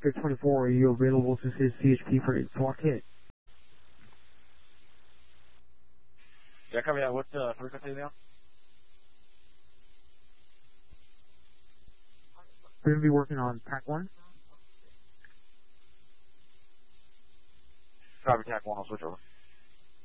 Victor 24, are you available to assist CHP for a SWAT kit? Yeah, copy that. What's the frequency now? We're going to be working on Pack 1. Copy, TAC 1, I'll switch over.